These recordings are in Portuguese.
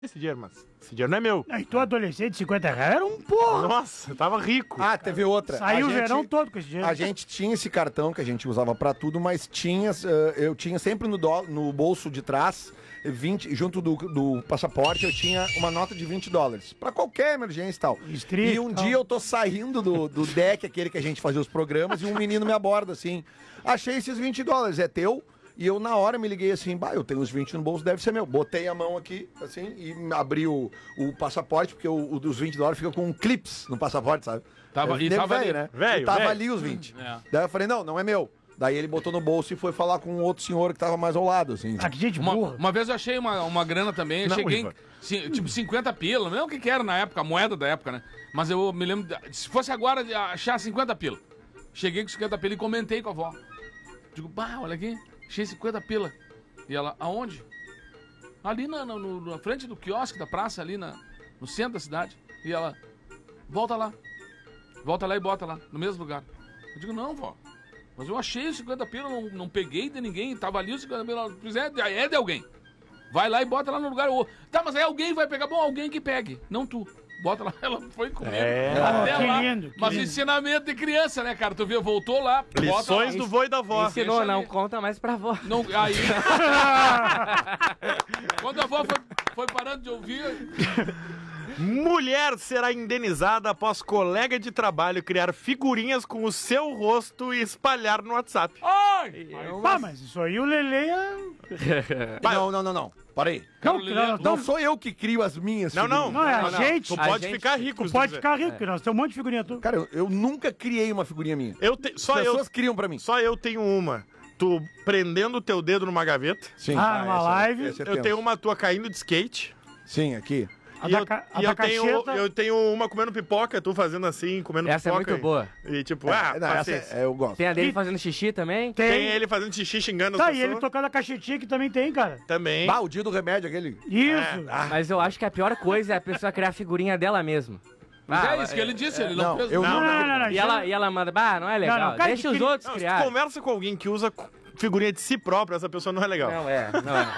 esse dinheiro, mas esse dinheiro não é meu. E tu adolescente, 50 reais era um porra. Nossa, eu tava rico. Ah, teve outra. Saiu o verão todo com esse dinheiro. A gente tinha esse cartão que a gente usava pra tudo, mas eu tinha sempre no bolso de trás, 20, junto do passaporte, eu tinha uma nota de $20. Pra qualquer emergência e tal. Estrito, e um dia eu tô saindo do deck, aquele que a gente fazia os programas, e um menino me aborda assim. Achei esses $20, é teu? E eu, na hora, me liguei assim, eu tenho os 20 no bolso, deve ser meu. Botei a mão aqui, assim, e abri o passaporte, porque os $20 ficam com clips no passaporte, sabe? Tava ali, né? Velho, Tava velho. ali os 20. Daí eu falei, não é meu. Daí ele botou no bolso e foi falar com um outro senhor que tava mais ao lado, assim. Ah, que gente burra. Uma vez eu achei uma grana também, eu Não, cheguei Ivan. tipo 50 pila, não é o que era na época, a moeda da época, né? Mas eu me lembro, se fosse agora, de achar 50 pila. Cheguei com 50 pila e comentei com a avó. Digo, olha aqui, achei 50 pila. E ela, aonde? Ali na frente do quiosque da praça, ali no centro da cidade. E ela, volta lá e bota lá, no mesmo lugar. Eu digo, não, vó, mas eu achei os 50 pila, não peguei de ninguém, tava ali os 50 pila, é de alguém. Vai lá e bota lá no lugar. Tá, mas aí alguém vai pegar, alguém que pegue, não tu. Bota lá, ela foi comigo. Até que lá. lindo, que Mas lindo. ensinamento de criança, né, cara? Tu vê, voltou lá, Lições bota do vô e da avó. Ensinou, deixa não ali. conta mais pra avó. Não, aí. Quando a avó foi parando de ouvir. Mulher será indenizada após colega de trabalho criar figurinhas com o seu rosto e espalhar no WhatsApp. Ai! Mas isso aí o Lele é... Não. Parei. Não, Não sou eu que crio as minhas Não, figurinhas. não, é a gente. Tu A pode gente- ficar rico, Tu se pode quiser. ficar rico, porque nós temos um monte de figurinha tua. Cara, eu nunca criei uma figurinha minha. Só As eu, pessoas criam pra mim. só eu tenho uma. Tu prendendo o teu dedo numa gaveta. Sim. Numa live. essa é Eu tenso. tenho uma tua caindo de skate. Sim, aqui. A E da eu, ca- a e da eu tenho, cacheta. eu tenho uma comendo pipoca, tu fazendo assim, comendo Essa é pipoca. muito boa. E tipo, Não, essa paciência. eu gosto. Tem a dele fazendo xixi também? Tem ele fazendo xixi xingando as Tá, e pessoas. ele tocando a caixetinha que também tem, cara. Também. O dia do remédio, aquele. Isso. Mas eu acho que a pior coisa é a pessoa criar a figurinha dela mesma. Mas é isso que ele disse, ele não, Não, fez eu nada. Não. E ela manda, não é legal. Não, cara, Deixa que os outros Não, se tu criar. conversa com alguém que usa figurinha de si próprio, essa pessoa não é legal. Não é.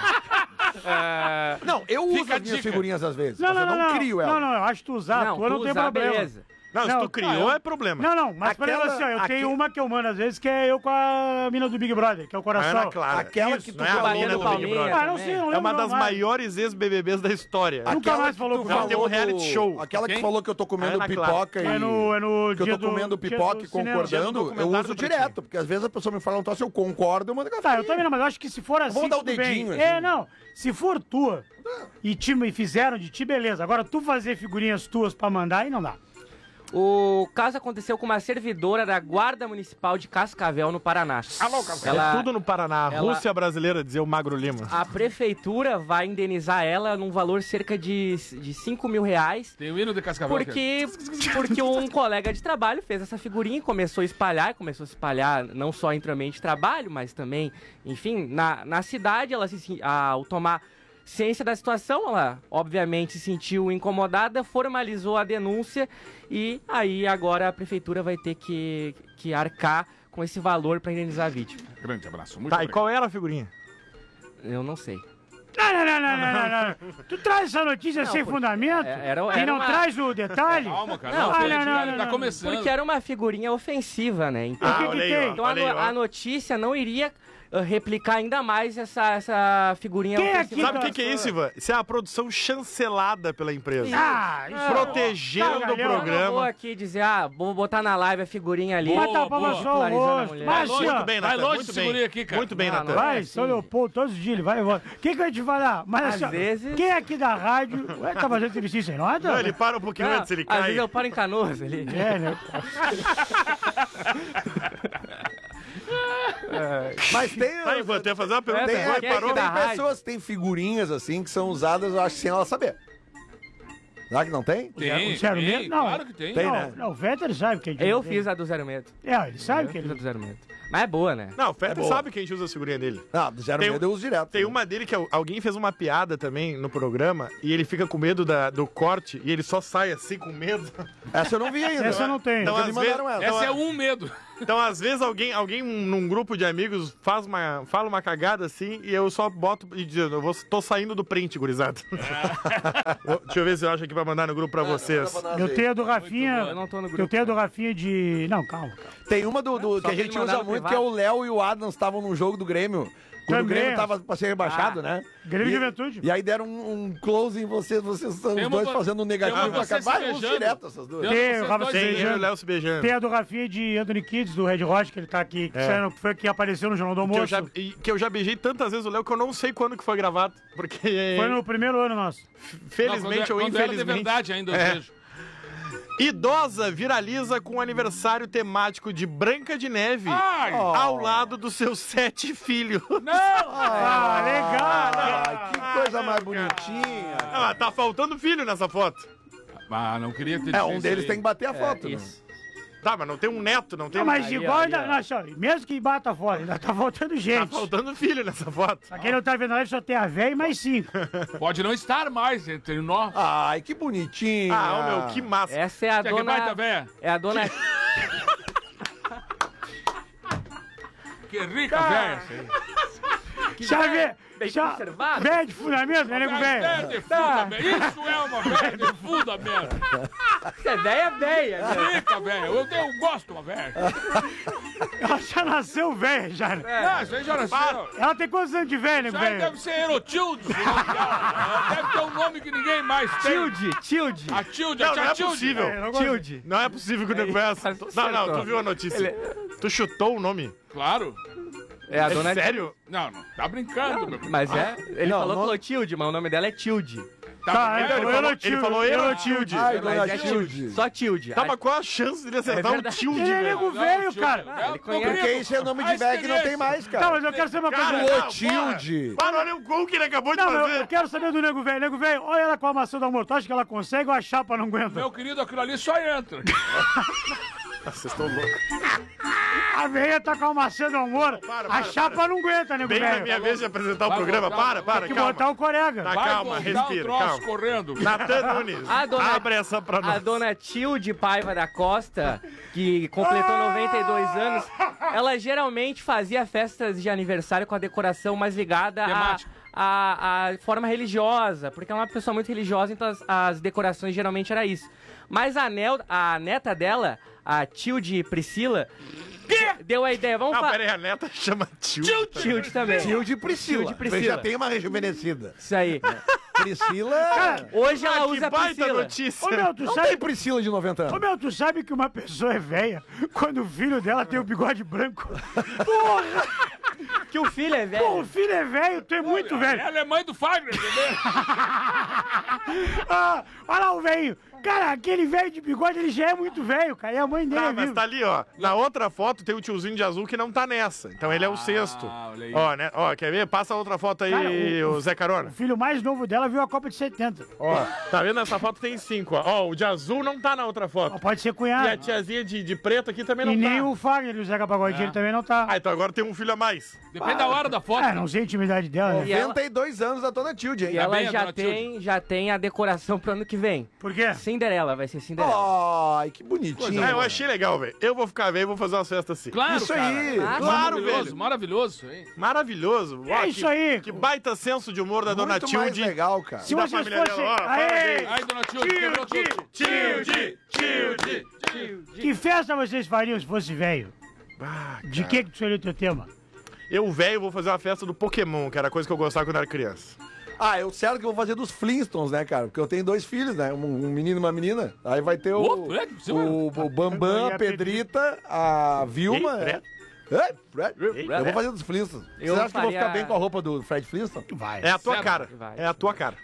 Não, eu uso Fica a as minhas dica. figurinhas às vezes, mas eu não crio ela. Não, eu acho que tu usar a tua não tem usar, problema. beleza. Não, se Não, tu criou, é problema. Não, mas por exemplo assim, ó, eu tenho uma que eu mando às vezes, que é eu com a mina do Big Brother, que é o A coração. Ana Clara. Aquela Isso, que tu não é a falou mina do do Big Palmeiras. Brother. Ah, não sei, não lembro É uma o das nome mais. maiores ex-BBBs da história. Nunca mais que falou tu comigo. Ela tem um reality show. Aquela que ok? falou que eu tô comendo Ana Clara. pipoca e... É no que eu dia tô comendo dia pipoca do e cinema. concordando, Dia do eu documentário uso do direto, porque às vezes a pessoa me fala um troço, eu concordo, eu mando café. Tá, eu também não, mas eu acho que se for assim, Vamos dar o tudo bem. dedinho, assim. É, não. Se for tua e fizeram de ti, beleza. Agora tu fazer figurinhas tuas pra mandar, aí não dá. O caso aconteceu com uma servidora da Guarda Municipal de Cascavel, no Paraná. É tudo no Paraná. ela- Rússia brasileira, dizia o Magro Lima. A prefeitura vai indenizar ela num valor cerca de 5 mil reais. Tem o hino de Cascavel. Porque um colega de trabalho fez essa figurinha e começou a espalhar não só entre o ambiente de trabalho, mas também, enfim, na cidade. Ela ao tomar ciência da situação, ela obviamente se sentiu incomodada, formalizou a denúncia e aí agora a prefeitura vai ter que arcar com esse valor para indenizar a vítima. Grande abraço. Muito Tá, e obrigado. qual era a figurinha? Eu não sei. Não. Tu traz essa notícia sem fundamento e não traz o detalhe? Calma, cara. Não, Ele tá começando. Porque era uma figurinha ofensiva, né? Então, O que olha aí, tem? ó, Então olha aí, ó. a notícia não iria replicar ainda mais essa figurinha Quem ofensiva. aqui Sabe o que é isso, Ivan? Isso é a produção chancelada pela empresa. Isso Protegendo o Cagalhão. Eu não vou programa. aqui dizer, vou botar na live a figurinha ali. Boa, Bota pra boa. mostrar o Popularizando a rosto. mulher. Mas assim, Muito ó, bem, Vai Natan. longe Muito esse bem. guri aqui, cara. Muito bem, Não, Natan. não. vai, assim. São Leopoldo, todos os dias, ele vai e volta. O que eu ia te falar? Mas Às assim, ó, vezes- quem aqui da rádio... Ué, tá fazendo serviço sem nota? Não, ele para um pouquinho Não, antes, ele às cai. vezes eu paro em Canoas ali. É, né? Mas tem... Tá, Ivan, tu ia fazer uma pergunta? É, Ivan quem é que parou. dá? Tem pessoas que têm figurinhas assim que são usadas, eu acho, sem ela saber. Será que não tem? Tem, Zero tem, medo? Não. claro que tem. Tem, Não, né? não, o Vetter sabe que a gente Eu tem. fiz a do Zero Medo. É, ele sabe Eu que fiz a ele... do Zero Medo. Mas é boa, né? Não, o Fetter boa. sabe que a gente usa a figurinha dele. Não, do zero Tem medo eu uso direto. Tem uma dele que alguém fez uma piada também no programa e ele fica com medo do corte e ele só sai assim com medo. Essa eu não vi ainda. Essa eu não tenho. Então, Nunca me às vezes- mandaram ela. Essa é um medo. Então, às vezes, alguém num grupo de amigos fala uma cagada assim e eu só boto e diz, tô saindo do print, gurizada. Deixa eu ver se eu acho aqui pra mandar no grupo pra vocês. Eu tenho a do Rafinha. Eu não tô no grupo. Eu tenho a do Rafinha de. Não, calma. Tem uma que a gente usa muito, que é o Léo e o Adams estavam num jogo do Grêmio. Quando Também. o Grêmio tava pra ser rebaixado, né? Grêmio E- Juventude. E aí deram um close em vocês estão Tem os uma dois vo- fazendo um tem negativo uma pra vocês acabar. se Vamos beijando. direto essas duas. Tem, Vocês o Rafa dois se Tem beijando. eu e o Léo se beijando. Tem a do Rafinha de Anthony Kids, do Red Hot, que ele tá aqui, que foi que apareceu no Jornal do Que Almoço. eu já beijei tantas vezes o Léo que eu não sei quando que foi gravado. Porque, Foi no primeiro ano nosso. felizmente ou quando era de infelizmente, verdade ainda, eu vejo. idosa viraliza com um aniversário temático de Branca de Neve Ai! ao lado dos seus 7 filhos. Não! Ah, legal! Ai, que coisa mais bonitinha. Ah, tá faltando filho nessa foto. Ah, não queria ter Um deles tem que bater a foto, né? Isso. Tá, mas não tem um neto, não tem Não, mas Ali, igual ali, ainda. ó. Não, só, mesmo que bata fora, ainda tá faltando Tá gente. faltando filho nessa foto. Pra quem não tá vendo a live, só tem a véia e mais 5. Pode não estar mais entre nós. Ai, que bonitinha. Ah, ô, meu, que massa. Essa é a Quer que baita, dona. véia? É a dona. Que rica, velha. Já vê. Bem Já. conservado. Véia de fundamento, né, nego Véia velho? de fundamento. Isso é uma velha de fundamento. Você é véia, né? Rica, velha. Eu gosto de uma velha. Ela já nasceu velha, já. Ah, isso aí já nasceu. Ela tem quantos anos de velha, nego Isso aí velho? deve ser Erotilde. Deve ter um nome que ninguém mais tem. Tilde. A Tilde, Não, a não tia é Tilde. possível. É, não gosto. Tilde. Não é possível que o nego conheça. Acertou. Não, tu viu a notícia. Tu chutou o nome? Claro. É a dona. Sério? Não, tá brincando, meu. Mas é. Ele Não, falou não- Clotilde, mas o nome dela é Tilde. Tá, Então, ele falou Erotilde. Ai, Mas dona é Tilde. Só Tilde. Tá, mas qual a chance dele acertar um verdade. tilde, Ele é velho? nego velho, cara. ele conhece. Porque isso é nome de velho que não tem mais, Tá, cara. mas eu quero saber uma coisa. Cara, Ô, não, Tilde. Para, olha o gol que ele acabou de Não, eu fazer. quero saber do nego velho. Nego velho, olha ela com a maçã do amor. Tu acha que ela consegue ou a chapa não aguenta? Meu querido, aquilo ali só entra. Vocês estão loucos. A velha tá com a maçã do amor. Para, A chapa não aguenta, nego Bem na velho. minha vez de apresentar o Vai programa. voltar, Para, Tem que calma. botar o corega. Tá, Vai calma, voltar respira, um troço calma. correndo. Natan Nunes, A dona- abre essa pra nós. A dona Tilde Paiva da Costa, que completou 92 anos, ela geralmente fazia festas de aniversário com a decoração mais ligada Temática. à forma religiosa, porque ela é uma pessoa muito religiosa, então as decorações geralmente era isso. Mas a neta dela, a Tilde Priscila, deu a ideia, vamos Não, fazer... pera aí, a neta chama Tilde. Tilde também. Tilde Priscila. Tilde Priscila. Já tem uma rejuvenescida. Isso aí. Priscila... Hoje ela Ah, que usa baita Priscila. notícia. Ô, meu, tu Não sabe... tem Priscila de 90 Ô, anos. meu, tu sabe que uma pessoa é velha quando o filho dela tem o bigode branco? Porra! Que o filho é Pô, velho. o filho é velho, tu é muito velho. Ela é mãe do Fagner, entendeu? Ah, olha lá o velho. Cara, aquele velho de bigode, ele já é muito velho, cara. E a mãe dele Tá, é mas viva. tá ali, ó. Na outra foto tem o tiozinho de azul que não tá nessa. Então ele é o sexto. olha aí. Ó, né? Ó, quer ver? Passa a outra foto aí, Cara, o Zé Carona. O filho mais novo dela viu a Copa de 70. Ó, tá vendo? Essa foto tem 5, ó. Ó, o de azul não tá na outra Ó, foto. pode ser E a cunhado. tiazinha de preto aqui também não E nem tá. o Fagner e o Zeca Pagodinho, ele também não tá. Ah, então agora tem um filho a mais. Depende da hora da foto. É, não sei a intimidade dela, né? E ela- 92 anos da dona Tilde, hein? E ela bem, a já dona já tem a decoração pro ano que vem. Por quê? Cinderela, vai ser Cinderela. Ai, que bonitinho. Ah, eu achei legal, velho. Eu vou ficar velho e vou fazer uma festa assim. Claro, Isso cara. aí. Ah, claro, Maravilhoso, velho. maravilhoso, hein? Maravilhoso. É isso aí. Que baita senso de humor da dona Muito mais Tilde. legal, cara. Se da vocês família fossem... dela, ó, Aê! parabéns. Ai, dona Tilde, quebrou tudo. Tilde. Que festa vocês fariam se fosse velho? Ah, De cara. que tu escolheu o teu tema? Eu, velho, vou fazer uma festa do Pokémon, que era a coisa que eu gostava quando era criança. Ah, eu certo que eu vou fazer dos Flintstones, né, cara? Porque eu tenho 2 filhos, né? Um menino e uma menina. Aí vai ter o Bambam, E a a Pedrita, a Vilma. Ei, Fred. Fred. Eu vou fazer dos Flintstones. Eu Você acha que eu vou faria- ficar bem com a roupa do Fred Flintstone? Vai. É a tua Certo. cara. Vai. É a tua cara.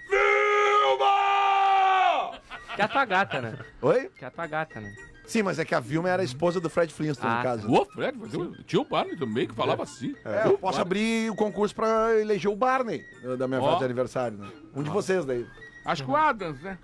Que é a tua gata, né? Oi? Que é a tua gata, né? Sim, mas é que a Vilma era a esposa do Fred Flintstone, Ah, no caso. Ô, Fred, mas eu tinha o Barney também que falava assim. É, eu posso abrir o concurso pra eleger o Barney da minha Ó. festa de aniversário, né? Um de vocês daí. Acho que o Adams, né?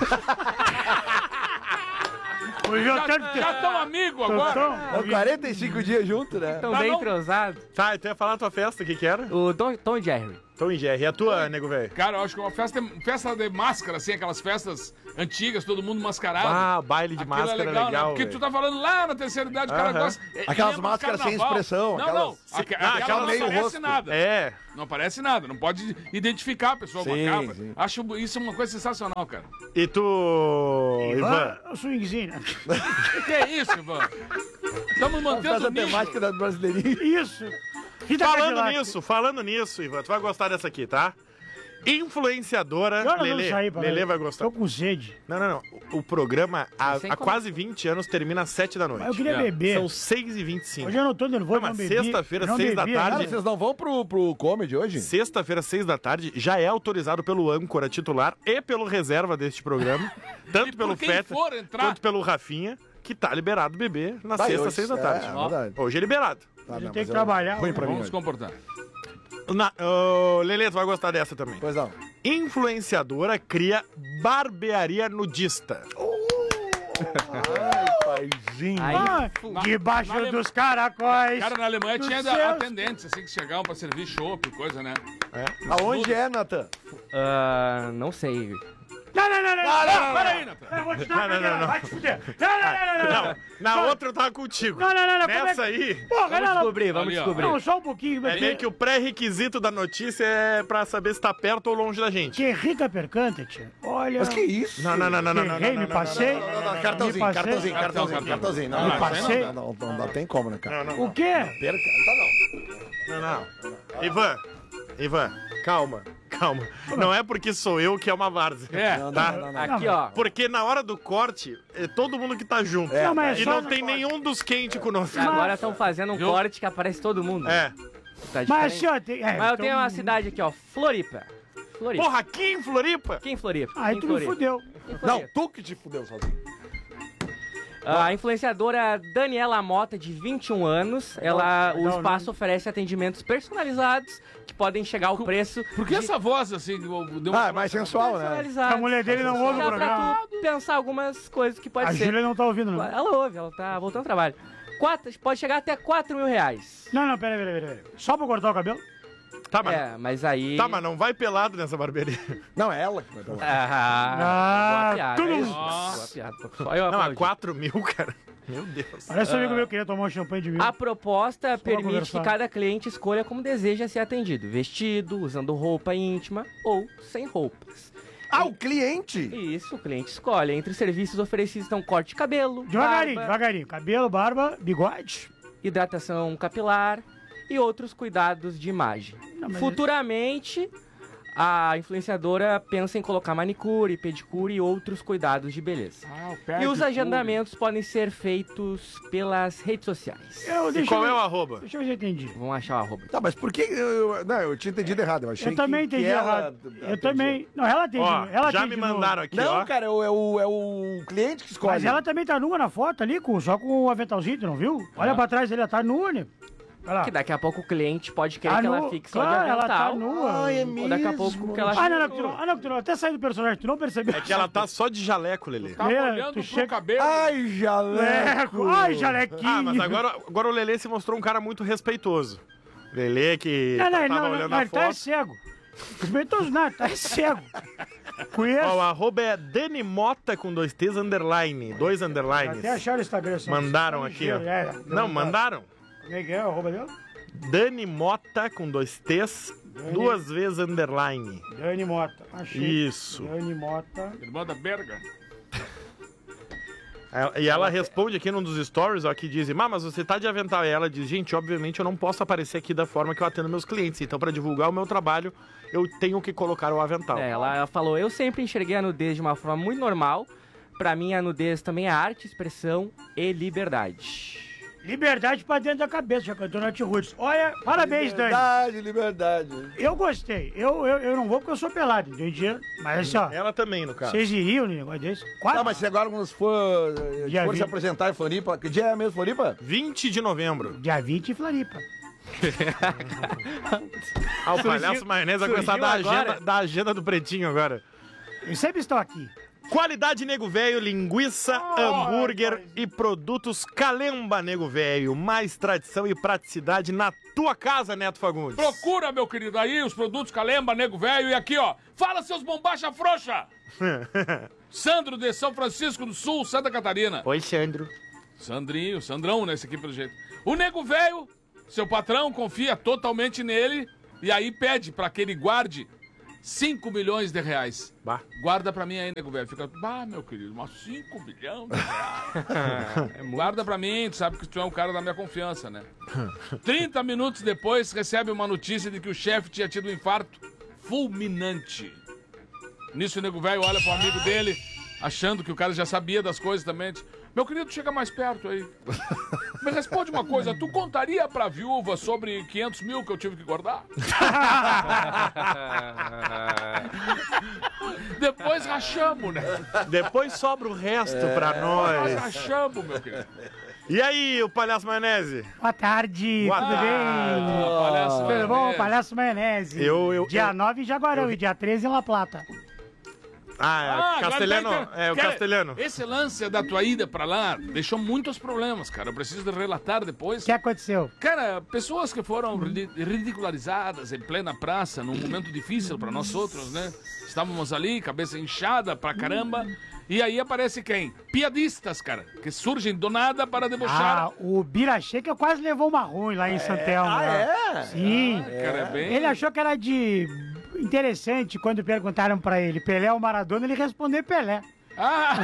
Hoje eu Já quero ter... estão amigos agora. Ó, 45 dias junto, né? Tão Tá bem não? entrosados. Tá, então ia falar a tua festa, o que que era? O Tom e Jerry. Tom e Jerry. E a tua, nego velho? Cara, eu acho que uma festa de máscara, assim, aquelas festas antigas, todo mundo mascarado. Ah, baile de Aquilo máscara é legal, né? Porque velho. tu tá falando lá na terceira idade, o cara Aham. gosta. Aquelas lembra do máscaras sem carnaval. expressão, Não, aquelas- não. aquela Aquela não meio aparece rosto. nada. É. Não aparece nada. Não pode identificar a pessoa Sim, macabra. sim. Acho isso uma coisa sensacional, cara. E tu, Ivan? O swingzinho, né? Que é isso, Ivan? Estamos mantendo Faz o a nível. temática da brasileirinha. Isso. Fita Falando Cadillac. falando nisso, Ivan, tu vai gostar dessa aqui, tá? Influenciadora, Eu não Lelê. saí pra Lelê lá. vai gostar. Tô com sede. Não. O programa Sem há como- quase 20 anos termina às 7 da Mas eu noite. queria É. beber. São 6h25. Hoje eu não tô nervoso, Não, não mas bebi. sexta-feira, não 6 da bebi tarde. nada. Cara, vocês não vão pro comedy hoje? Sexta-feira, 6 da tarde, já é autorizado pelo âncora titular e pelo reserva deste programa, tanto E por pelo quem Feta for entrar- quanto pelo Rafinha, que tá liberado beber na Vai, sexta, hoje, 6 da tarde. É, verdade. Hoje é liberado. Tá, A gente não, tem mas que trabalhar. Ruim pra mim. Vamos nos hoje. comportar. Lelê, tu vai gostar dessa também. Pois não. Influenciadora cria barbearia nudista. Ai, paizinho. Aí, Ah, debaixo na dos caracóis. Cara, na Alemanha dos tinha céus. atendentes, assim, que chegavam pra servir chopp e coisa, né? Aonde é, Natan? não sei. Não. Peraí, Natan. Eu vou te dar uma Não, cadeira, não. vai te fuder. Não. Na outra eu tava contigo. Não. Nessa aí, Porra, Vamos não. descobrir, vamos Ali, ó. descobrir. Não, só um pouquinho. é meio que o pré-requisito da notícia é pra saber se tá perto ou longe da gente. Que rica percante, tia. Olha. Mas que isso? Não. Errei, me passei. Cartãozinho, Me passei. cartãozinho. Não, Me não, passei. não tem como, né, cara? O quê? Perca. Tá, Não. Ivan, calma. Não é porque sou eu que é uma várzea. É. não. Tá? Não. Aqui, ó. Porque na hora do corte, é todo mundo que tá junto. Não, mas é E só não no tem corte. nenhum dos quentes conosco. Agora estão fazendo um Viu? corte que aparece todo mundo. É. Tá Mas diferente. assim, ó, tem. Mas eu tenho uma cidade aqui, ó. Floripa. Porra, aqui em Floripa? Quem em Floripa? Aí Em tu me Floripa. fudeu. Em Floripa. Não, tu que te fudeu sozinho. A influenciadora Daniela Mota, de 21 anos, o espaço oferece atendimentos personalizados que podem chegar ao preço. Por que essa voz, assim, deu uma... Ah, é mais sensual, né? personalizados. A mulher dele não ouve o Já pra programa. tu pensar algumas coisas que pode A ser. Júlia não tá ouvindo, não. Ela ouve, ela tá voltando ao trabalho. Pode chegar até 4 mil reais. Não, peraí. Só pra cortar o cabelo? Tá, mas, Mas aí. tá, mas não vai pelado nessa barbearia. Não, é ela que vai dar. Ah, boa piada. tudo- é isso? Boa piada. Só eu Não, aplaudi. a 4 mil, cara. Meu Deus. Parece um amigo meu que queria tomar um champanhe de mil. A proposta permite conversar. que cada cliente escolha como deseja ser atendido: vestido, usando roupa íntima ou sem roupas. Ah, o cliente? Isso, o cliente escolhe. Entre os serviços oferecidos estão corte de cabelo, Devagarinho, barba, devagarinho. Cabelo, barba, bigode. hidratação capilar e outros cuidados de imagem. Não, mas- Futuramente, a influenciadora pensa em colocar manicure, pedicure e outros cuidados de beleza. E os agendamentos podem ser feitos pelas redes sociais. E qual é o arroba? Deixa eu ver se eu entendi. Vamos achar o arroba. Tá, mas por que... Não, eu tinha entendido errado. Eu achei Eu também que entendi ela errado. Eu também. Não, ela atende. Ó, ela já atende me no- mandaram aqui, Não, ó. cara, é o cliente que escolhe. Mas ela também tá nua na foto ali, só com o aventalzinho, tu não viu? Olha pra trás, ele tá nua, né? Olha lá. Que daqui a pouco o cliente pode querer Tá que ela nua. fique só de Claro, ela avental. tá nua. Ai, é Ou daqui a pouco mesmo. que ela que tu não. Até saiu do personagem, tu não percebeu. É que ela tá só de jaleco, Lelê. Tava É, olhando tu pro chega- cabelo. Ai, jaleco. Ai, jalequinho. Ah, mas agora o Lelê se mostrou um cara muito respeitoso. Lelê que tava olhando a ele tá foto. cego. Respeitoso nada, tá cego. Conheço. Ó, o arroba é Dani Mota com 2 T's underline. 2 underlines. Até acharam o Instagram. só. Mandaram aqui, ó. Não, mandaram. Como é que é o arroba dele? Dani Mota com 2 T's, 2 vezes underline. Dani Mota. Achei. Isso. Dani Mota. Irmã da Berga. E ela responde aqui num dos stories, ó, que diz, mas você tá de avental. E ela diz, gente, obviamente eu não posso aparecer aqui da forma que eu atendo meus clientes. Então, pra divulgar o meu trabalho, eu tenho que colocar o avental. Ela falou, eu sempre enxerguei a nudez de uma forma muito normal. Pra mim, a nudez também é arte, expressão e liberdade. Liberdade pra dentro da cabeça, já cantou Nath Roots. Olha, parabéns, Dani. Liberdade. Eu gostei. Eu não vou porque eu sou pelado, entendi? Mas assim, ó, Ela também, no caso. vocês iriam no negócio desse? Quatro? Tá, mas se agora quando for Dia se 20. apresentar em Floripa, que dia é mesmo Floripa? 20 de novembro. Dia 20 em Floripa. Ah, o palhaço maionese vai começar a dar surgiu agora. da agenda do Pretinho agora. Eles sempre estão aqui. Qualidade Nego Velho, linguiça, hambúrguer e produtos Calemba Nego Velho. Mais tradição e praticidade na tua casa, Neto Fagundes. Procura, meu querido, aí os produtos Calemba, Nego Velho. E aqui, ó, fala seus bombacha frouxa. Sandro de São Francisco do Sul, Santa Catarina. Oi, Sandro. Sandrinho, Sandrão, né, esse aqui pelo jeito. O Nego Velho, seu patrão confia totalmente nele e aí pede pra que ele guarde 5 milhões de reais. Bah. Guarda pra mim aí, Nego Velho. Fica, meu querido, mas 5 milhões de reais. Guarda pra mim, tu sabe que tu é um cara da minha confiança, né? 30 minutos depois, recebe uma notícia de que o chefe tinha tido um infarto fulminante. Nisso o Nego Velho olha pro amigo dele, achando que o cara já sabia das coisas também. Diz, meu querido, chega mais perto aí. Me responde uma coisa, tu contaria pra viúva sobre 500 mil que eu tive que guardar? Depois rachamos, né? Depois sobra o resto pra Nós nós. rachamos, meu querido. E aí, o Palhaço Maionese? Boa tarde, Boa tudo tarde. bem? Palhaço Tudo bom, Maionese. Palhaço Maionese? Dia 9 em Jaguarão e dia 13 em La Plata. Castelhano. agora tá, É, o cara, Castelhano. Esse lance da tua ida pra lá deixou muitos problemas, cara. Eu preciso de relatar depois. O que aconteceu? Cara, pessoas que foram ridicularizadas em plena praça, num momento difícil pra nós outros, né? Estávamos ali, cabeça inchada pra caramba. E aí aparece quem? Piadistas, cara, que surgem do nada para debochar. O Biracheca quase levou uma ruim lá em Santelmo. Sim. Cara, é bem... Ele achou que era de interessante quando perguntaram pra ele Pelé ou Maradona, ele respondeu Pelé. Ah!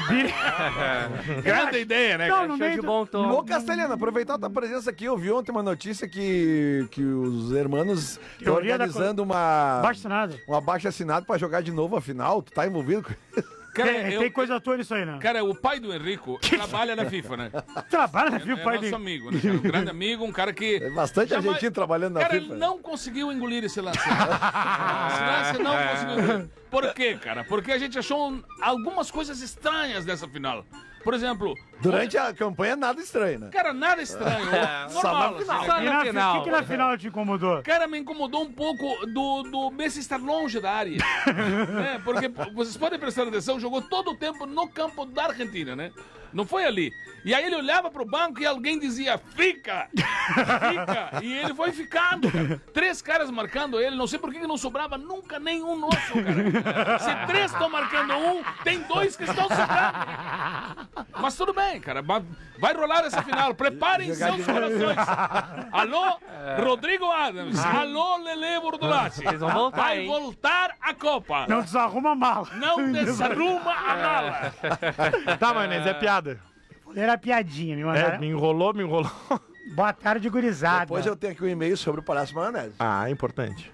Grande ideia, né? Não, cara? no Show meio de do... bom tom. Ô, Castelhano, aproveitar a tua presença aqui, eu vi ontem uma notícia que os hermanos estão Teoria da organizando uma Baixo nada. um abaixo-assinado pra jogar de novo a final. Tu tá envolvido com isso? Cara, Tem coisa tua nisso aí, não? Cara, o pai do Henrico trabalha na FIFA, né? Trabalha, É viu, pai nosso dele? amigo, né? cara? Um grande amigo, um cara que... Tem bastante jamais- argentino trabalhando na Cara, FIFA. ele não conseguiu engolir esse lance. Esse lance não conseguiu engolir. Por quê, cara? Porque a gente achou algumas coisas estranhas dessa final. Por exemplo... Durante a campanha, nada estranho, né? Cara, nada estranho. Normal, assim, né? Só E na o final. que na final te incomodou? Cara, me incomodou um pouco do Messi estar longe da área. Né? Porque vocês podem prestar atenção, jogou todo o tempo no campo da Argentina, né? Não foi ali. E aí ele olhava pro banco e alguém dizia, fica! Fica! E ele foi ficando, cara. 3 caras marcando ele, não sei por que não sobrava nunca nenhum nosso, cara. Se 3 estão marcando um, tem 2 que estão sobrando. Mas tudo bem, cara. Vai rolar essa final. Preparem seus corações. Alô, Rodrigo Adams. Alô, Lele Bordolazzi. Eles vão voltar, Vai hein? voltar a Copa. Não desarruma mal. Não desarruma a mala. Tá, Maionese, é piada. Era piadinha, me É, mandaram. me enrolou. Boa tarde, gurizada. Depois eu tenho aqui um e-mail sobre o Palhaço Maionese. Ah, é importante.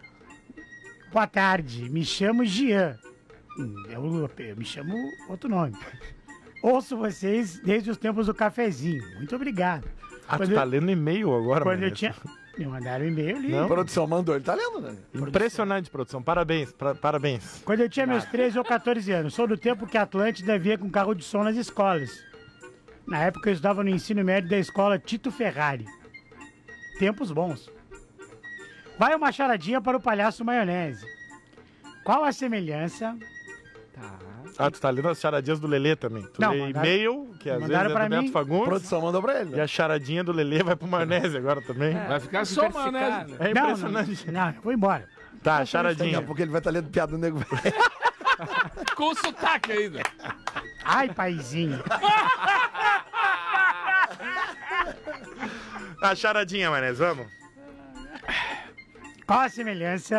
Boa tarde, me chamo Gian. Eu me chamo outro nome. Ouço vocês desde os tempos do cafezinho. Muito obrigado. Ah, Quando tu tá eu- lendo e-mail agora, Quando eu Maionese. tinha... Me mandaram um e-mail ali. Não. A produção mandou, ele tá lendo, né? Impressionante, produção. Parabéns, parabéns. Quando eu tinha meus 13 ou 14 anos. Sou do tempo que a Atlântida vinha com carro de som nas escolas. Na época eu estudava no ensino médio da escola Tito Ferrari. Tempos bons. Vai uma charadinha para o Palhaço Maionese. Qual a semelhança... Tá. Ah, tu tá lendo as charadinhas do Lelê também. Tu Não, lê mandaram- e-mail, que às vezes mandaram é pra do Neto mim. A Fagundes. produção mandou pra ele, E né? a charadinha do Lelê vai pro Maionese agora também. Vai ficar só Diversificar, maionese. né? É impressionante. Não, eu vou embora. Tá, Daqui charadinha. a pouco ele vai estar lendo piada do nego velho. Com sotaque ainda. Ai, paizinho. A charadinha, Maionese, vamos. Qual a semelhança...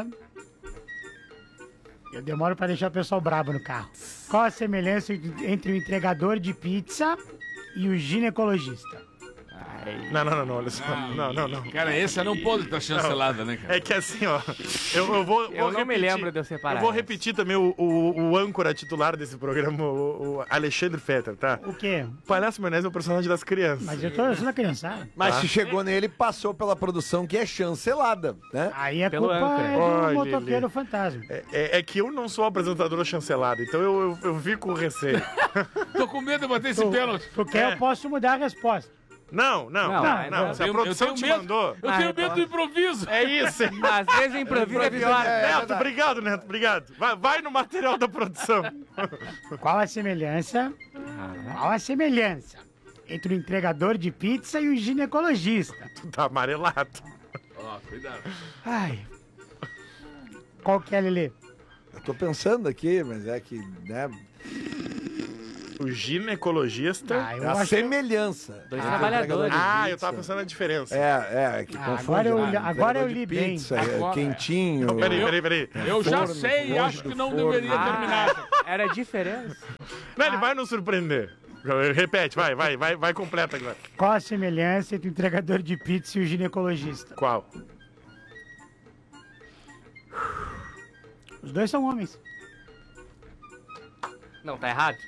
Eu demoro para deixar o pessoal brabo no carro. Qual a semelhança entre o entregador de pizza e o ginecologista? Não, olha só. Não. Cara, essa não pode estar chancelada, né, cara? É que assim, ó, eu vou Eu não me repetir. lembro de eu separar Eu vou essa. repetir também o âncora titular desse programa, o Alexandre Fetter, tá? O quê? O Palhaço Maionese é o personagem das crianças. Mas eu sou da criançada. Mas se chegou nele, passou pela produção que é chancelada, né? Aí a Pelo culpa âncora. é do Olha, motoqueiro Lelê. fantasma. É que eu não sou apresentador chancelado, então eu fico com receio. Tô com medo de bater esse pênalti. Porque eu posso mudar a resposta. Não. Se a produção te mandou... Eu tenho medo do improviso. É isso. Às vezes o improviso é pior. Neto, obrigado, Neto, obrigado. Vai no material da produção. Qual a semelhança? Qual a semelhança entre o entregador de pizza e o ginecologista? Tu tá amarelado. Ó, cuidado. Ai. Qual que é, Lelê? Eu tô pensando aqui, mas é que, né, O ginecologista... Ah, eu é a acho... semelhança. Dois Ah, trabalhadores. Ah, eu tava pensando na diferença. É que confunde. agora eu Entregador de li bem. pizza, Agora- quentinho. Peraí. Eu já Forno, sei e longe acho do que não forno. deveria terminar. Era a diferença. Não, ele vai nos surpreender. Repete, vai completa agora. Qual a semelhança entre o entregador de pizza e o ginecologista? Qual? Os dois são homens. Não, tá errado.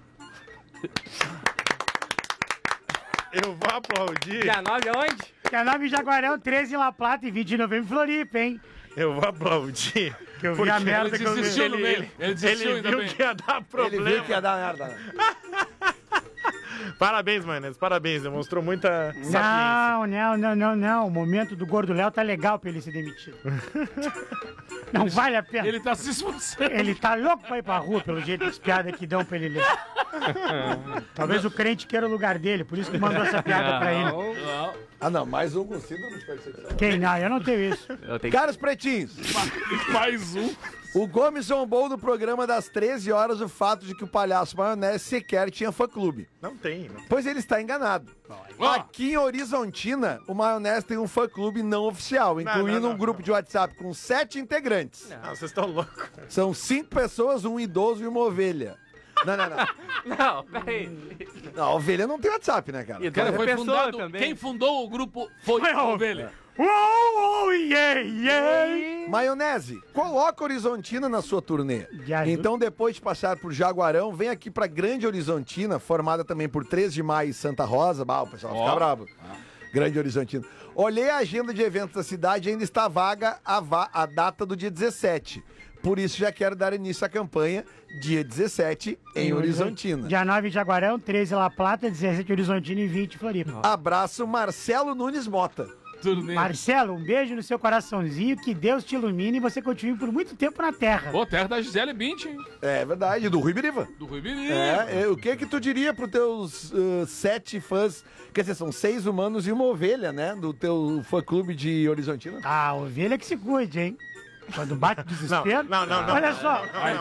Eu vou aplaudir. Dia 9 aonde? Dia 9 em Jaguarão, 13 em La Plata e 20 de novembro em Floripa, hein? Eu vou aplaudir. Que eu vi a Porque merda que eu vi. desistiu no meio. Ele desistiu Ele ainda viu bem. que ia dar Ele problema. viu que ia dar merda. Parabéns, Maionese, parabéns. Demonstrou muita sapiência. Não. O momento do Gordo Léo tá legal pra ele ser demitido. Não vale a pena. Ele tá se esforçando. Ele tá louco pra ir pra rua, pelo jeito das piadas que dão pra ele ler. Talvez o crente queira o lugar dele, por isso que mandou essa piada pra ele. Não. Ah, não, mais um com síndrome de perseguição. Quem não? Eu não tenho isso. Eu tenho que... Caros pretinhos, Mais um. o Gomes zombou no programa das 13 horas o fato de que o palhaço Maionese sequer tinha fã-clube. Não tem. Pois ele está enganado. Ó, Aqui em Horizontina, o Maionese tem um fã-clube não oficial, incluindo não, um grupo de WhatsApp com 7 integrantes. Não, vocês estão loucos. São 5 pessoas, um idoso e uma ovelha. Não. Não, peraí. Não, a ovelha não tem WhatsApp, né, cara? E cara, Cada foi pessoa fundado. também. Quem fundou o grupo foi a ovelha. Yeah. Maionese, coloca Horizontina na sua turnê. Já viu? Então, depois de passar por Jaguarão, vem aqui pra Grande Horizontina, formada também por 3 de Maio e Santa Rosa. Bah, o pessoal vai ficar bravo. Grande Horizontina. Olhei a agenda de eventos da cidade e ainda está vaga a data do dia 17. Por isso, já quero dar início à campanha dia 17 em Horizontina. Dia 9 em Jaguarão, 13 em La Plata, 17 em Horizontina e 20 em Floripa. Abraço, Marcelo Nunes Mota. Tudo bem. Marcelo, um beijo no seu coraçãozinho, que Deus te ilumine e você continue por muito tempo na Terra. Pô, terra da Gisele Bündchen, hein? É verdade, do Rui Biriva. Do Rui Biri. O que tu diria pros teus 7 fãs, quer dizer, são 6 humanos e uma ovelha, né, do teu fã-clube de Horizontina? A ovelha que se cuide, hein? Quando bate o desespero. Não. Olha só. Aí,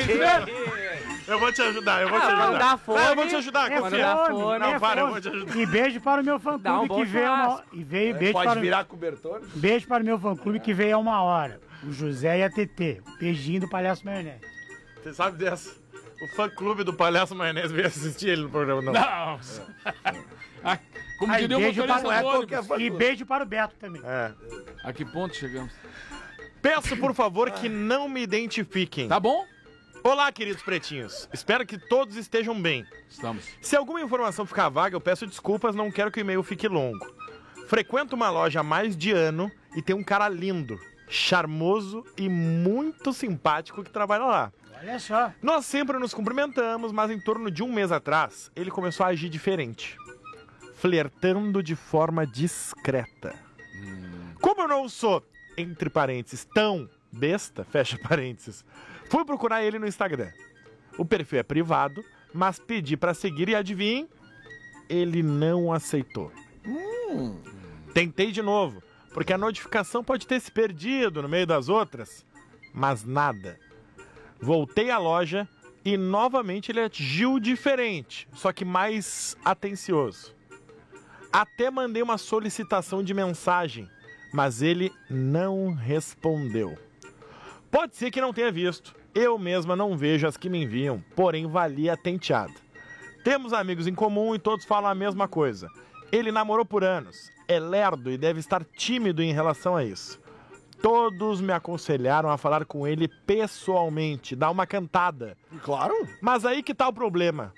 Eu vou te ajudar, Quando ajudar. dá fome, Não, eu vou te ajudar, É confia. dá fome, fome. Não, é para, eu fome. vou te ajudar. E beijo para o meu Dá um fã-clube bom que veio churrasco. beijo Pode para o... virar cobertor? Beijo para o meu fã-clube que veio a 1 hora. O José e a TT. Beijinho do Palhaço Maionese. Você sabe dessa? O fã-clube do Palhaço Maionese veio assistir ele no programa, não. Não. Ah, como Aí, diria o beijo motorista para- do é ônibus. qualquer fã- E beijo para o Beto também. É. A que ponto chegamos? Peço, por favor, que não me identifiquem. Tá bom? Olá, queridos pretinhos. Espero que todos estejam bem. Estamos. Se alguma informação ficar vaga, eu peço desculpas, não quero que o e-mail fique longo. Frequento uma loja há mais de ano e tem um cara lindo, charmoso e muito simpático que trabalha lá. Olha só. Nós sempre nos cumprimentamos, mas em torno de um mês atrás, ele começou a agir diferente. Flertando de forma discreta. Como eu não sou, entre parênteses, tão besta, fecha parênteses, fui procurar ele no Instagram. O perfil é privado, mas pedi pra seguir e adivinhem, ele não aceitou. Tentei de novo, porque a notificação pode ter se perdido no meio das outras, mas nada. Voltei à loja e novamente ele agiu diferente, só que mais atencioso. Até mandei uma solicitação de mensagem, mas ele não respondeu. Pode ser que não tenha visto. Eu mesma não vejo as que me enviam, porém valia a tenteada. Temos amigos em comum e todos falam a mesma coisa. Ele namorou por anos, é lerdo e deve estar tímido em relação a isso. Todos me aconselharam a falar com ele pessoalmente, dar uma cantada. Claro. Mas aí que tá o problema.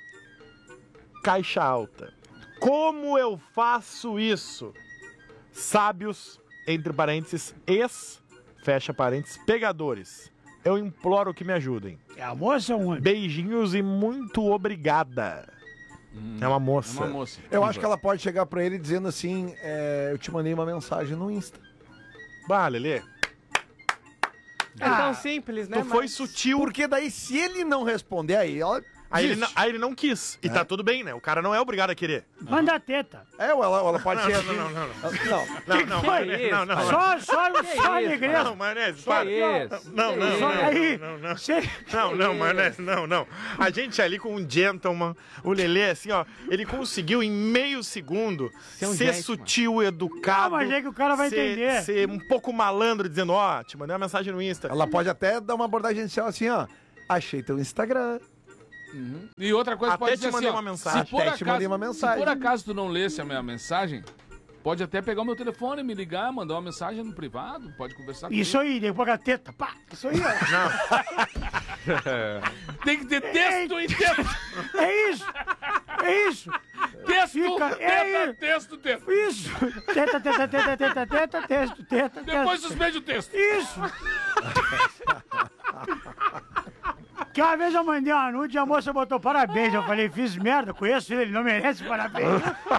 Caixa alta. Como eu faço isso? Sábios, entre parênteses, fecha parênteses, pegadores. Eu imploro que me ajudem. É a moça ou um homem? Beijinhos e muito obrigada. É uma moça. É uma moça. Eu acho que ela pode chegar pra ele dizendo assim, eu te mandei uma mensagem no Insta. Bah, Lelê, É tão simples, né? tu foi mas- sutil. Porque daí, se ele não responder aí, ela Aí desiste. ele não quis. E tá tudo bem, né? O cara não é obrigado a querer. Manda a teta. Ou ela pode ser assim. Não. Que Maionese, isso, não. Só alegria. Não, maionese, Que para. isso? Não. Que Só isso? aí. Não. Cê- Não, maionese, não. A gente ali com um gentleman, o Lelê, assim, ó, ele conseguiu em meio segundo Ser um ser gentleman. sutil, educado. Não, mas é que o cara vai entender. Ser um pouco malandro, dizendo, ó, te mandei uma mensagem no Insta. Ela pode até dar uma abordagem inicial assim, ó. Achei teu Instagram. E outra coisa, Até pode te dizer mandei assim, ó, uma mensagem. Se por, Até te mandei uma mensagem. se por acaso tu não lesse a minha mensagem, pode até pegar o meu telefone, me ligar, mandar uma mensagem no privado, pode conversar Isso aí, depois a teta. Pá, isso aí, ó. Tem que ter texto em texto. É isso. É isso. Texto, Fica- teta, texto. Isso. Teta, texto, teta. Depois suspende o texto. Isso. Que uma vez eu mandei uma nude e a moça botou parabéns. Eu falei, fiz merda, conheço ele, não merece parabéns.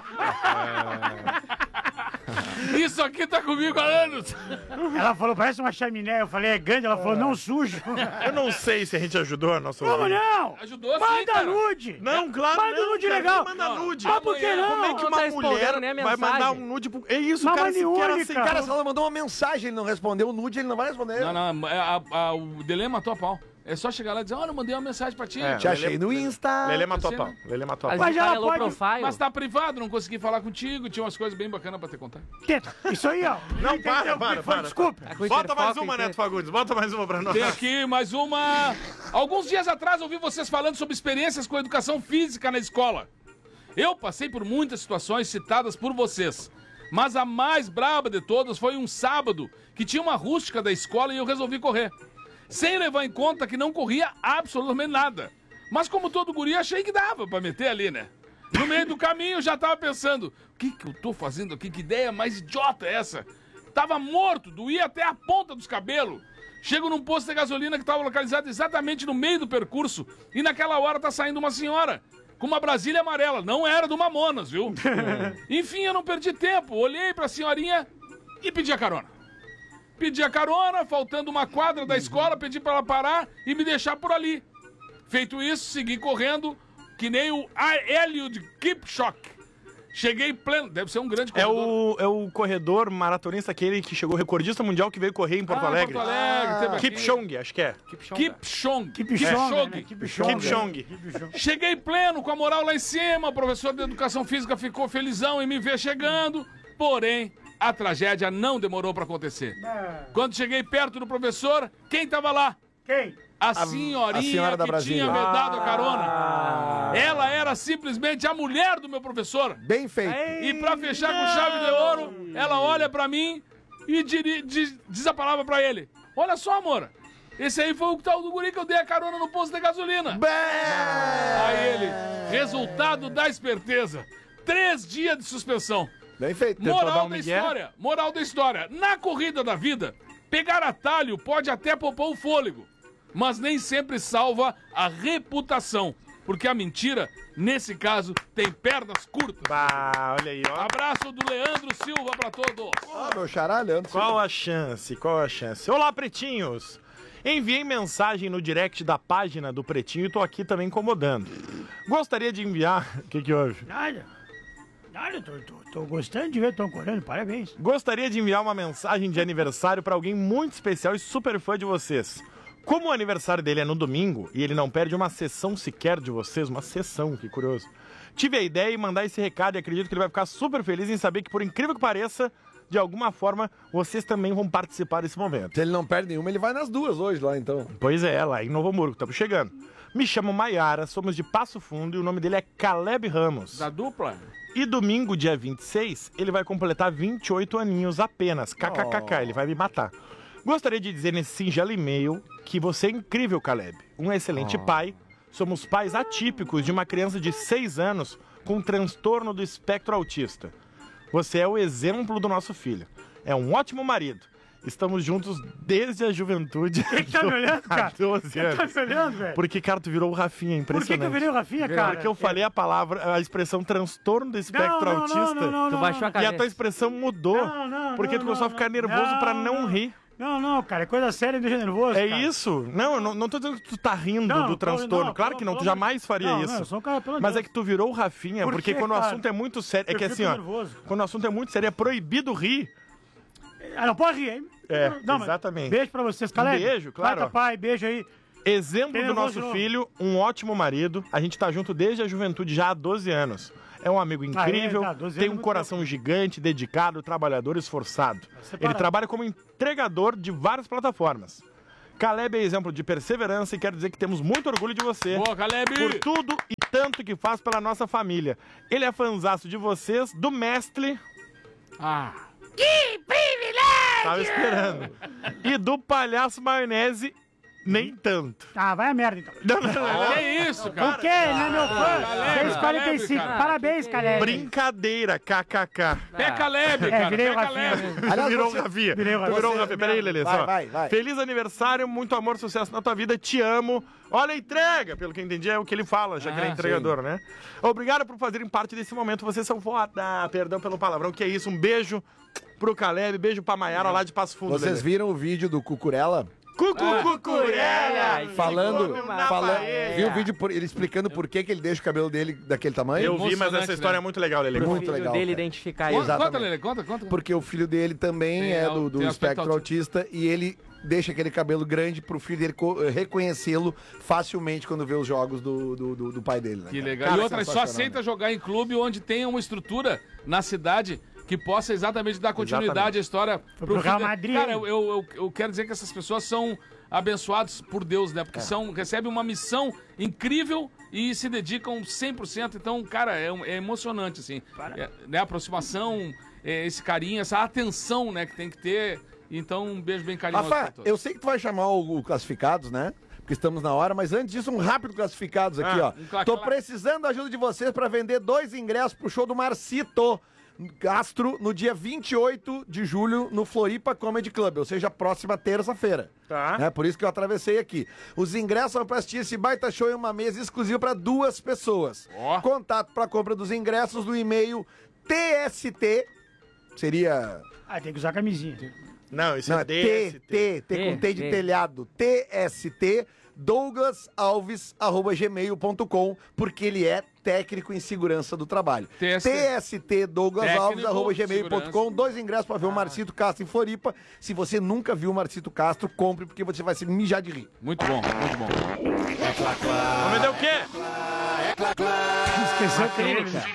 Isso aqui tá comigo há anos. Ela falou, parece uma chaminé. Eu falei, é grande. Ela falou, não sujo. Eu não sei se a gente ajudou a nossa Como ouvinte. não? Ajudou sim, Manda cara. nude. Não, claro Manda não, nude cara, legal. quem manda nude? Ah, por que Amanhã. não? Como é que Não uma tá respondendo mulher nem a vai mensagem. mandar um nude pro... É isso, Mas cara, mande sequer única. aceita. Cara, se ela mandou uma mensagem e ele não respondeu o nude, ele não vai responder. Não, o Delê matou a pau. É só chegar lá e dizer, olha, eu mandei uma mensagem pra ti. É. Te achei no Insta. Lelê matou a Você, pau. né? Lelê matou a Mas pau. Mas ela ela low pode- profile. Mas tá privado, não consegui falar contigo, tinha umas coisas bem bacanas pra te contar. Teta. Isso aí, ó. Não, para. Desculpa. É com Bota mais interfoco, uma, então. Neto Fagundes. Bota mais uma pra nós. Tem aqui mais uma. Alguns dias atrás ouvi vocês falando sobre experiências com educação física na escola. Eu passei por muitas situações citadas por vocês, mas a mais braba de todas foi um sábado que tinha uma rústica da escola e eu resolvi correr. Sem levar em conta que não corria absolutamente nada. Mas como todo guri, achei que dava pra meter ali, né? No meio do caminho eu já tava pensando, o que eu tô fazendo aqui? Que ideia mais idiota é essa? Tava morto, doía até a ponta dos cabelos. Chego num posto de gasolina que tava localizado exatamente no meio do percurso e naquela hora tá saindo uma senhora com uma Brasília amarela. Não era do Mamonas, viu? Enfim, eu não perdi tempo. Olhei pra senhorinha e pedi a carona. Pedi a carona, faltando uma quadra da escola, pedi pra ela parar e me deixar por ali. Feito isso, segui correndo, que nem o Eliud Kipchoge. Cheguei pleno, deve ser um grande corredor. É o corredor maratonista, aquele que chegou recordista mundial que veio correr em Porto Alegre. Porto Alegre, teve aqui. Kipchoge, acho que é. Kipchoge. Kipchoge. Cheguei pleno, com a moral lá em cima, o professor de educação física ficou felizão em me ver chegando, porém, a tragédia não demorou pra acontecer. Quando cheguei perto do professor, quem tava lá? Quem? A senhorinha a senhora da que Brasília. tinha me dado a carona. Ela era simplesmente a mulher do meu professor. Bem feito. E pra fechar com chave de ouro, ela olha pra mim e diz a palavra pra ele. Olha só, amor. Esse aí foi o tal do guri que eu dei a carona no posto de gasolina. Aí ele, resultado da esperteza. 3 dias de suspensão. Bem feito. dar Moral um da migué? história. Moral da história. Na corrida da vida, pegar atalho pode até poupar o fôlego, mas nem sempre salva a reputação. Porque a mentira, nesse caso, tem pernas curtas. Bah, olha aí, ó. Abraço do Leandro Silva pra todos. Ah, meu xará, Leandro. Qual a chance? Olá, pretinhos! Enviei mensagem no direct da página do Pretinho e tô aqui também incomodando. Gostaria de enviar... O que houve? Nada, tô gostando de ver o Tom correndo, parabéns. Gostaria de enviar uma mensagem de aniversário pra alguém muito especial e super fã de vocês. Como o aniversário dele é no domingo e ele não perde uma sessão sequer de vocês, uma sessão, que curioso. Tive a ideia de mandar esse recado e acredito que ele vai ficar super feliz em saber que, por incrível que pareça, de alguma forma, vocês também vão participar desse momento. Se ele não perde nenhuma, ele vai nas duas hoje lá, então. Pois é, lá em Novo Hamburgo, estamos chegando. Me chamo Maiara, somos de Passo Fundo e o nome dele é Caleb Ramos. Da dupla? E domingo, dia 26, ele vai completar 28 aninhos apenas. KKKK, ele vai me matar. Gostaria de dizer nesse singelo e-mail que você é incrível, Caleb. Um excelente pai. Somos pais atípicos de uma criança de 6 anos com transtorno do espectro autista. Você é o exemplo do nosso filho. É um ótimo marido. Estamos juntos desde a juventude. Quem que tá me olhando, cara? Há 12 Quem tá anos. me olhando, velho? Porque, cara, tu virou o Rafinha, Por que impressionante. eu virei o Rafinha, cara? Porque eu falei a palavra, a expressão transtorno do espectro autista. Tu baixou a E a cabeça. tua expressão mudou. Porque tu começou a ficar nervoso pra não rir. Não, cara, é coisa séria e deixa nervoso, É cara. isso? Não, eu não tô dizendo que tu tá rindo Não, do não, transtorno. não, Claro que não, tu pelo jamais faria Não, isso. eu sou um cara, pelo Mas Deus. é que tu virou o Rafinha, Por porque quê, quando o cara? assunto é muito sério. É Eu que fico assim, ó. nervoso. Quando o assunto é muito sério, é proibido rir. Ah, não pode rir, hein? É, Não, mas exatamente. Beijo pra vocês, Caleb. beijo, claro. Vai, pai, beijo aí. Exemplo Tem do nervoso nosso de novo. filho, um ótimo marido. A gente tá junto desde a juventude, já há 12 anos. É um amigo incrível, tá, 12 tem anos um é muito coração gigante, dedicado, trabalhador, esforçado. separado. Ele trabalha como entregador de várias plataformas. Caleb é exemplo de perseverança e quero dizer que temos muito orgulho de você. Boa, Caleb! Por tudo e tanto que faz pela nossa família. Ele é fanzaço de vocês, do mestre. Ah, Tava esperando. E do palhaço maionese, nem tanto. Ah, vai a merda, então. que isso, cara? Por quê? Ele é meu fã. Caleb, 645. cara. Parabéns, Caleb. Brincadeira, kkk. Pé Caleb, cara. virei o Pé Rafinha Caleb. mesmo. Aliás, Virou você- o Rafinha. Virei o Rafinha. Virou o Você- Rafinha. Peraí, Lelê, Vai, só. vai. Feliz aniversário, muito amor, sucesso na tua vida, te amo. Olha a entrega, pelo que eu entendi, é o que ele fala, já que ele é entregador, né? Obrigado por fazerem parte desse momento, vocês são foda. Perdão pelo palavrão, que é isso. Um beijo pro Caleb, beijo pra Maiara lá de Passo Fundo. Vocês viram o vídeo do Cucurella? Cucurella! Falando, na paella. viu o vídeo ele explicando por que ele deixa o cabelo dele daquele tamanho? Eu vi, mas Emocionante, essa história né? é muito legal, Lelê. Pro Muito filho legal, dele cara. identificar Conta, ele. Exatamente. conta, Lelê, conta. Porque o filho dele também Tem, é do tem aspecto espectro autista e ele deixa aquele cabelo grande pro filho dele reconhecê-lo facilmente quando vê os jogos do pai dele. Né, Que cara? legal. Cara, E outra, só sensacional, aceita né? jogar em clube onde tenha uma estrutura na cidade que possa exatamente dar continuidade Exatamente. à história pro Real Madrid. Cara, eu quero dizer que essas pessoas são abençoados por Deus, né? Porque recebem uma missão incrível e se dedicam 100%. Então, cara, é emocionante, assim. Né? A aproximação, esse carinho, essa atenção, né, que tem que ter. Então, um beijo bem carinhoso pra Rafa, todos. eu sei que tu vai chamar o Classificados, né? Porque estamos na hora, mas antes disso, um rápido Classificados aqui, ó. clac, Tô clac. precisando da ajuda de vocês pra vender 2 ingressos pro show do Marcito Castro no dia 28 de julho no Floripa Comedy Club, ou seja, próxima terça-feira. Tá. É por isso que eu atravessei aqui. Os ingressos são pra assistir esse baita show em uma mesa exclusiva pra 2 pessoas. Ó. Contato pra compra dos ingressos no e-mail TST, seria... Ah, tem que usar camisinha. Não, isso Não, é é DST. T com T de T. telhado. TST douglasalves@gmail.com, porque ele é técnico em segurança do trabalho. TST douglasalves@gmail.com. 2 ingressos pra ver o Marcito Castro em Floripa. Se você nunca viu o Marcito Castro, compre, porque você vai se mijar de rir. Muito bom, muito bom. Vamos vender o quê? Esqueceu que ele, né?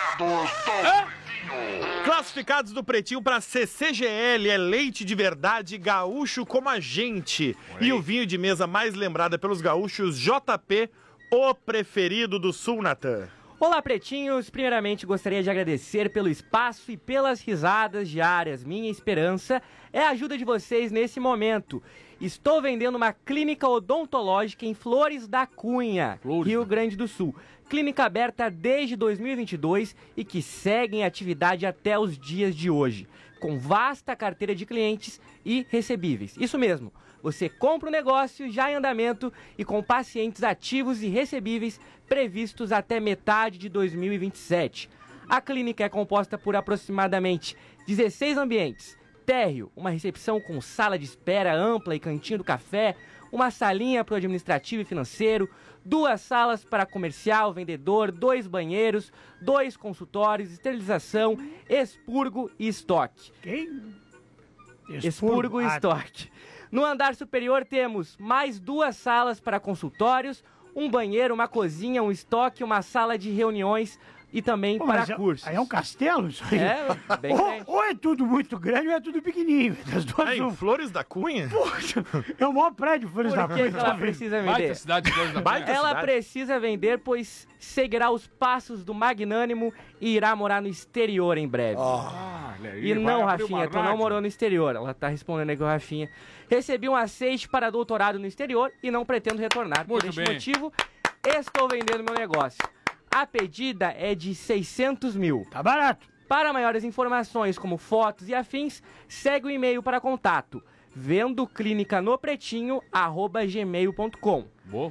Classificados do Pretinho para CCGL, é leite de verdade, gaúcho como a gente. E o vinho de mesa mais lembrada pelos gaúchos, JP, o preferido do Sul, Natan. Olá, pretinhos! Primeiramente, gostaria de agradecer pelo espaço e pelas risadas diárias. Minha esperança é a ajuda de vocês nesse momento. Estou vendendo uma clínica odontológica em Flores da Cunha, Rio Grande do Sul. Clínica aberta desde 2022 e que segue em atividade até os dias de hoje, com vasta carteira de clientes e recebíveis. Isso mesmo, você compra o negócio já em andamento e com pacientes ativos e recebíveis previstos até metade de 2027. A clínica é composta por aproximadamente 16 ambientes, térreo, uma recepção com sala de espera ampla e cantinho do café, uma salinha para o administrativo e financeiro, 2 salas para comercial, vendedor, 2 banheiros, 2 consultórios, esterilização, expurgo e estoque. Quem? Expurgo e Ah, estoque. No andar superior temos mais 2 salas para consultórios, um banheiro, uma cozinha, um estoque, uma sala de reuniões e também Pô, para mas cursos. Aí é um castelo isso aí? É, bem grande. Ou é tudo muito grande ou é tudo pequenininho. Das duas, É em um. Flores da Cunha? É o maior prédio, Flores da Por que Cunha. que ela precisa Baita vender? cidade de Flores da Baita Cunha. Ela cidade. precisa vender, pois seguirá os passos do magnânimo e irá morar no exterior em breve. Ah, olha aí, E vai não, abrir uma Rafinha, tu não rádio. morou no exterior. Ela tá respondendo aqui o Rafinha. Recebi um aceite para doutorado no exterior e não pretendo retornar. Por Muito este bem. motivo, estou vendendo meu negócio. A pedida é de 600 mil. Tá barato. Para maiores informações, como fotos e afins, segue o e-mail para contato vendoclinicanopretinho@gmail.com. Boa.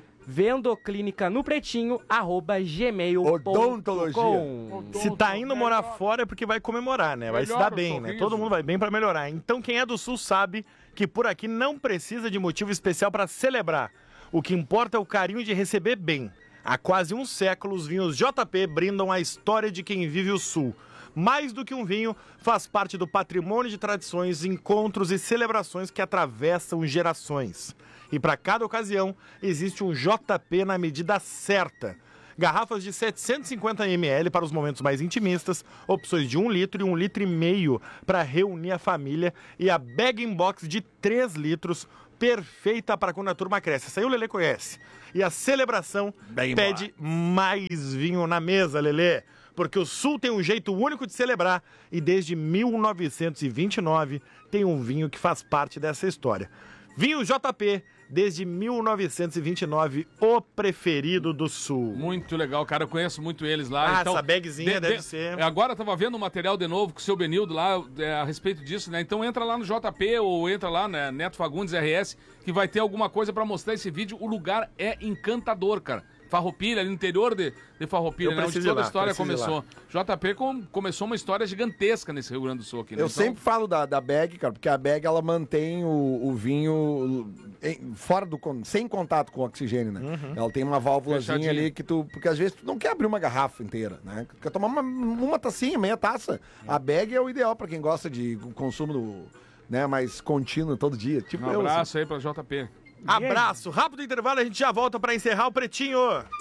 vendoclinicanopretinho@gmail.com. Se tá indo morar fora é porque vai comemorar, né? Vai se dar Melhora o bem, né? sorriso. Todo mundo vai bem pra melhorar. Então quem é do Sul sabe que por aqui não precisa de motivo especial pra celebrar. O que importa é o carinho de receber bem. Há quase um século, os vinhos JP brindam a história de quem vive o Sul. Mais do que um vinho, faz parte do patrimônio de tradições, encontros e celebrações que atravessam gerações. E para cada ocasião, existe um JP na medida certa. Garrafas de 750 ml para os momentos mais intimistas, opções de 1 litro e 1,5 litro para reunir a família e a bag-in-box de 3 litros, perfeita para quando a turma cresce. Essa aí o Lelê conhece. E a celebração pede mais vinho na mesa, Lelê. Porque o Sul tem um jeito único de celebrar e desde 1929 tem um vinho que faz parte dessa história. Vinho JP, desde 1929, o preferido do Sul. Muito legal, cara. Eu conheço muito eles lá. Ah, essa bagzinha deve ser. Agora eu tava vendo um material de novo com o seu Benildo lá a respeito disso, né? Então entra lá no JP ou entra lá, né? Neto Fagundes RS, que vai ter alguma coisa pra mostrar esse vídeo. O lugar é encantador, cara. Farroupilha, ali no interior de Farroupilha, né? Onde toda a história começou. JP começou uma história gigantesca nesse Rio Grande do Sul aqui, né? Eu sempre falo da bag, cara, porque a bag ela mantém o vinho fora sem contato com o oxigênio, né? Ela tem uma válvulazinha Fechadinho. ali que porque às vezes tu não quer abrir uma garrafa inteira, né? Quer tomar uma tacinha, meia taça. A bag é o ideal pra quem gosta de consumo mais contínuo todo dia. Tipo Um eu, abraço aí pra JP. Abraço, rápido intervalo, a gente já volta para encerrar o Pretinho.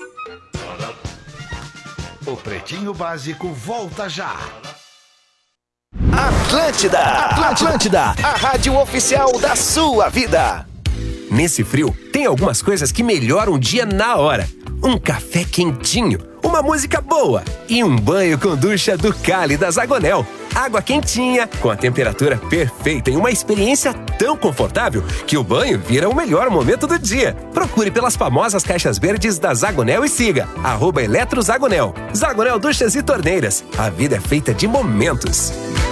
O Pretinho Básico volta já. Atlântida, a rádio oficial da sua vida. Nesse frio, tem algumas coisas que melhoram o dia na hora. Um café quentinho, uma música boa e um banho com ducha do Cali da Zagonel. Água quentinha, com a temperatura perfeita e uma experiência tão confortável que o banho vira o melhor momento do dia. Procure pelas famosas caixas verdes da Zagonel e siga @eletrozagonel. Zagonel Duchas e Torneiras. A vida é feita de momentos.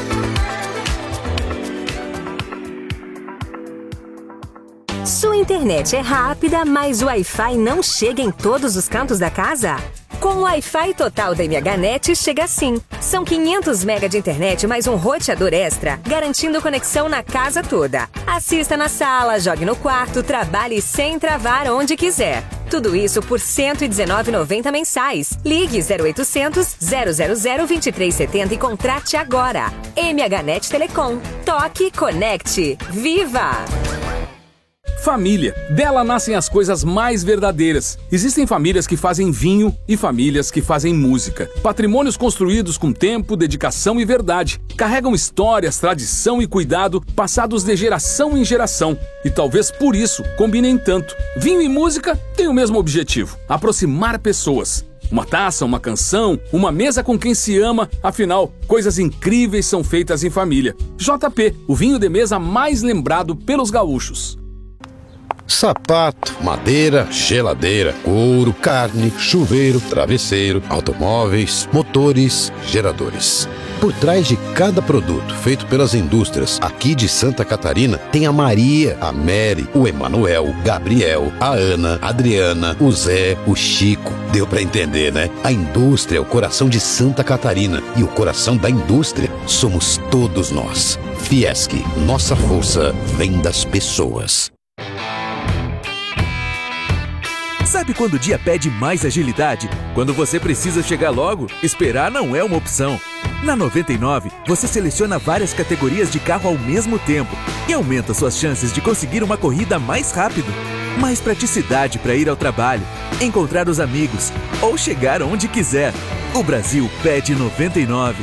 Sua internet é rápida, mas o Wi-Fi não chega em todos os cantos da casa? Com o Wi-Fi total da MHNet chega assim. São 500 MB de internet mais um roteador extra, garantindo conexão na casa toda. Assista na sala, jogue no quarto, trabalhe sem travar onde quiser. Tudo isso por R$ 119,90 mensais. Ligue 0800 000 2370 e contrate agora. MHNet Telecom. Toque, conecte. Viva! Família. Dela nascem as coisas mais verdadeiras. Existem famílias que fazem vinho e famílias que fazem música. Patrimônios construídos com tempo, dedicação e verdade. Carregam histórias, tradição e cuidado passados de geração em geração. E talvez por isso combinem tanto. Vinho e música têm o mesmo objetivo: aproximar pessoas. Uma taça, uma canção, uma mesa com quem se ama. Afinal, coisas incríveis são feitas em família. JP, o vinho de mesa mais lembrado pelos gaúchos. Sapato, madeira, geladeira, couro, carne, chuveiro, travesseiro, automóveis, motores, geradores. Por trás de cada produto feito pelas indústrias aqui de Santa Catarina, tem a Maria, a Mary, o Emanuel, Gabriel, a Ana, a Adriana, o Zé, o Chico. Deu pra entender, né? A indústria é o coração de Santa Catarina e o coração da indústria somos todos nós. Fiesc, nossa força vem das pessoas. Sabe quando o dia pede mais agilidade? Quando você precisa chegar logo, esperar não é uma opção. Na 99, você seleciona várias categorias de carro ao mesmo tempo e aumenta suas chances de conseguir uma corrida mais rápido. Mais praticidade para ir ao trabalho, encontrar os amigos ou chegar onde quiser. O Brasil pede 99.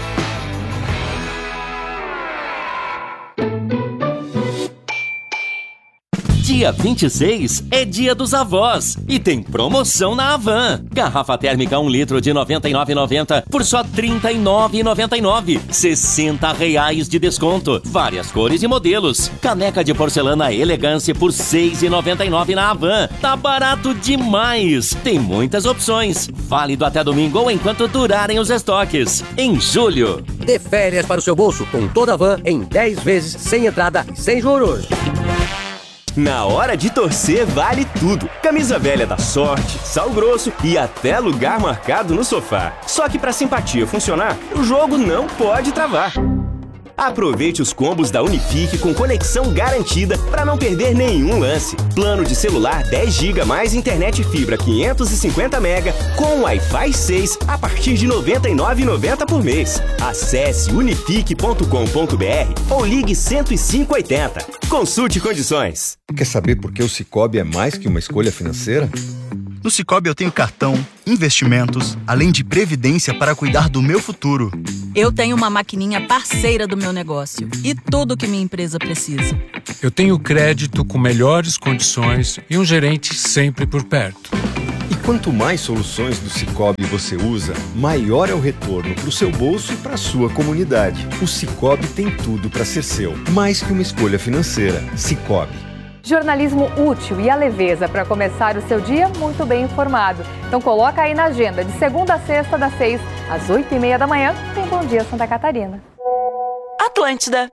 Dia 26 é Dia dos Avós e tem promoção na Havan. Garrafa térmica 1 litro de R$ 99,90 por só R$ 39,99. R$ 60 de desconto. Várias cores e modelos. Caneca de porcelana Elegance por R$ 6,99 na Havan. Tá barato demais. Tem muitas opções. Válido até domingo ou enquanto durarem os estoques. Em julho. Dê férias para o seu bolso com toda a van em 10 vezes sem entrada e sem juros. Na hora de torcer, vale tudo. Camisa velha da Sorte, sal grosso e até lugar marcado no sofá. Só que para simpatia funcionar, o jogo não pode travar. Aproveite os combos da Unifique com conexão garantida para não perder nenhum lance. Plano de celular 10 GB mais internet fibra 550 MB com Wi-Fi 6 a partir de R$ 99,90 por mês. Acesse unifique.com.br ou ligue 10580. Consulte condições. Quer saber por que o Sicoob é mais que uma escolha financeira? No Sicoob eu tenho cartão, investimentos, além de previdência para cuidar do meu futuro. Eu tenho uma maquininha parceira do meu negócio e tudo que minha empresa precisa. Eu tenho crédito com melhores condições e um gerente sempre por perto. E quanto mais soluções do Sicoob você usa, maior é o retorno para o seu bolso e para a sua comunidade. O Sicoob tem tudo para ser seu, mais que uma escolha financeira. Sicoob. Jornalismo útil e a leveza para começar o seu dia muito bem informado. Então coloca aí na agenda, de segunda a sexta, das 6 às 8h30 da manhã, tem Bom Dia Santa Catarina. Atlântida.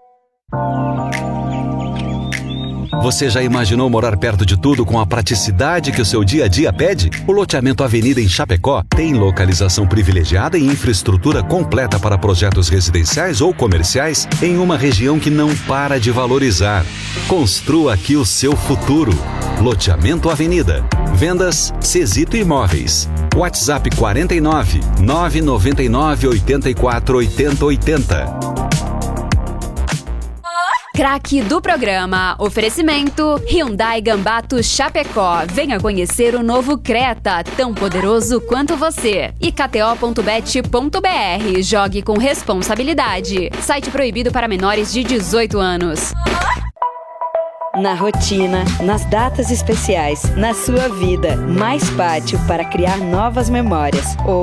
Você já imaginou morar perto de tudo com a praticidade que o seu dia a dia pede? O loteamento Avenida em Chapecó tem localização privilegiada e infraestrutura completa para projetos residenciais ou comerciais em uma região que não para de valorizar. Construa aqui o seu futuro. Loteamento Avenida. Vendas Cezito Imóveis. WhatsApp 49 999 84 80 80. Craque do programa. Oferecimento Hyundai Gambato Chapecó. Venha conhecer o novo Creta, tão poderoso quanto você. E KTO.bet.br. Jogue com responsabilidade. Site proibido para menores de 18 anos. Na rotina, nas datas especiais, na sua vida, mais pátio para criar novas memórias. Ou